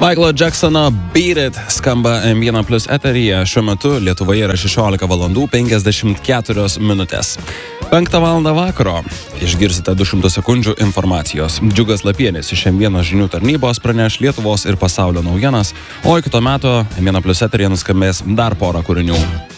Michaelo Jacksono Beat It skamba M1 Plus eteryje. Šiuo metu Lietuvoje yra 16 valandų 54 minutės. 5 valandą vakaro išgirsite 200 sekundžių informacijos. Džiugas Lapienis iš M1 žinių tarnybos praneš Lietuvos ir pasaulio naujienas, o iki to meto M1 Plus eteryje nuskambės dar porą kūrinių.